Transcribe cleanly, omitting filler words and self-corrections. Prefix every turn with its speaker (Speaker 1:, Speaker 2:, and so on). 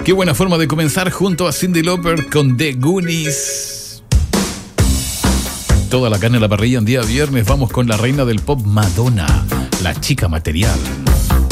Speaker 1: Qué buena forma de comenzar junto a Cyndi Lauper con The Goonies. Toda la carne en la parrilla en día viernes. Vamos con la reina del pop, Madonna, la chica material.